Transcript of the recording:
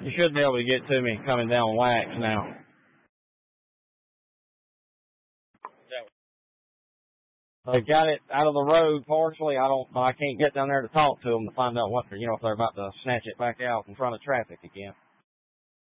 You should be able to get to me coming down Wax now. They got it out of the road partially. I can't get down there to talk to them to find out if they're about to snatch it back out in front of traffic again.